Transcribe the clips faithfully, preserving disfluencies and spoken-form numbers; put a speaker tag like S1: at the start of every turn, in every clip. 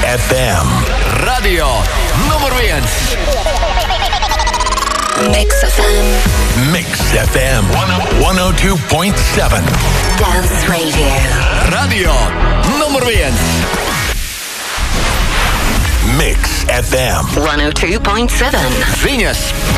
S1: эф эм.
S2: Radio nummer viens.
S3: Mix эф эм.
S1: Mix эф эм сто два и семь.
S3: Dance Radio.
S2: Radio nummer viens.
S1: Mix эф эм
S3: сто два и семь.
S2: Viņas.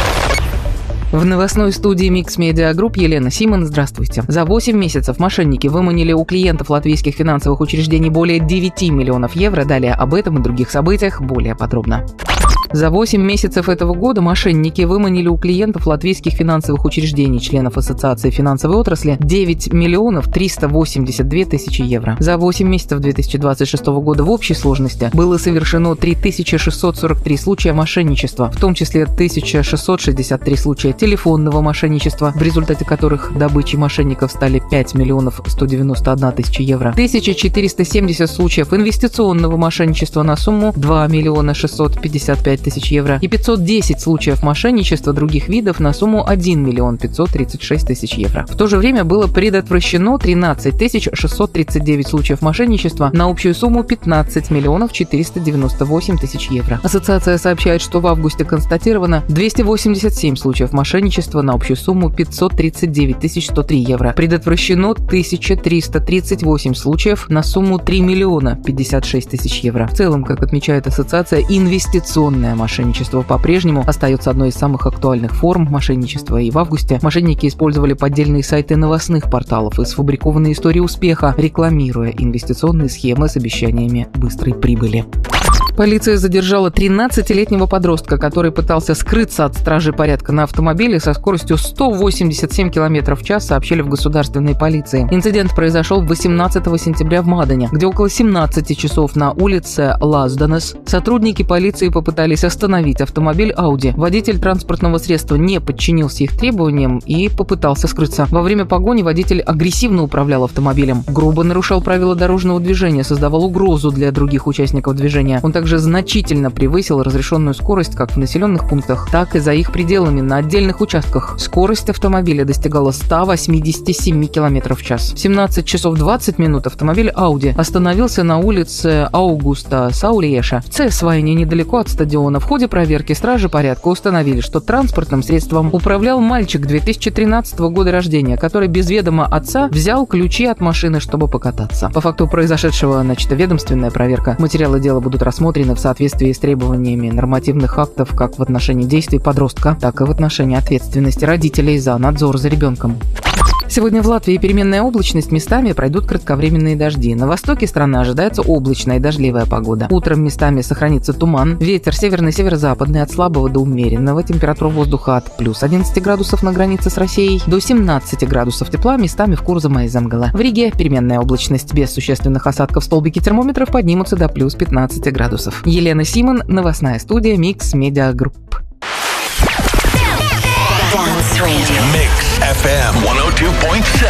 S4: В новостной студии Mix Media Group Елена Симон. Здравствуйте. За восемь месяцев мошенники выманили у клиентов латвийских финансовых учреждений более девяти миллионов евро. Далее об этом и других событиях более подробно. За восемь месяцев этого года мошенники выманили у клиентов латвийских финансовых учреждений, членов Ассоциации финансовой отрасли, девять миллионов триста восемьдесят две тысячи евро. За восемь месяцев две тысячи двадцать шестого года в общей сложности было совершено три тысячи шестьсот сорок три случая мошенничества, в том числе тысяча шестьсот шестьдесят три случая телефонного мошенничества, в результате которых добычей мошенников стали пять миллионов сто девяносто одна тысяча евро, тысяча четыреста семьдесят случаев инвестиционного мошенничества на сумму два миллиона шестьсот пятьдесят пять тысяч евро и пятьсот десять случаев мошенничества других видов на сумму один миллион пятьсот тридцать шесть тысяч евро. В то же время было предотвращено тринадцать тысяч шестьсот тридцать девять случаев мошенничества на общую сумму пятнадцать миллионов четыреста девяносто восемь тысяч евро. Ассоциация сообщает, что в августе констатировано двести восемьдесят семь случаев мошенничества на общую сумму пятьсот тридцать девять тысяч сто три евро. Предотвращено тысяча триста тридцать восемь случаев на сумму три миллиона пятьдесят шесть тысяч евро. В целом, как отмечает ассоциация, инвестиционное мошенничество по-прежнему остается одной из самых актуальных форм мошенничества, и в августе мошенники использовали поддельные сайты новостных порталов и сфабрикованные истории успеха, рекламируя инвестиционные схемы с обещаниями быстрой прибыли. Полиция задержала тринадцатилетнего подростка, который пытался скрыться от стражи порядка на автомобиле со скоростью сто восемьдесят семь километров в час, сообщили в государственной полиции. Инцидент произошел восемнадцатого сентября в Мадене, где около семнадцати часов на улице Лазданес сотрудники полиции попытались остановить автомобиль Audi. Водитель транспортного средства не подчинился их требованиям и попытался скрыться. Во время погони водитель агрессивно управлял автомобилем, грубо нарушал правила дорожного движения, создавал угрозу для других участников движения. Он также значительно превысил разрешенную скорость как в населенных пунктах, так и за их пределами на отдельных участках. Скорость автомобиля достигала ста восьмидесяти семи километров в час. В семнадцать часов двадцать минут автомобиль Audi остановился на улице Аугуста Саулиеша в Цесвайне, недалеко от стадиона. В ходе проверки стражи порядка установили, что транспортным средством управлял мальчик две тысячи тринадцатого года рождения, который без ведома отца взял ключи от машины, чтобы покататься. По факту произошедшего начата ведомственная проверка. Материалы дела будут рассмотрены в соответствии с требованиями нормативных актов как в отношении действий подростка, так и в отношении ответственности родителей за надзор за ребенком. Сегодня в Латвии переменная облачность, местами пройдут кратковременные дожди. На востоке страны ожидается облачная и дождливая погода. Утром местами сохранится туман, ветер северно-северо-западный от слабого до умеренного, температура воздуха от плюс одиннадцати градусов на границе с Россией до семнадцати градусов тепла, местами в Курзаме и Земгале. В Риге переменная облачность, без существенных осадков, столбики термометров поднимутся до плюс пятнадцати градусов. Елена Симон, новостная студия Mix Media Group.
S1: Mix эф эм сто два и семь.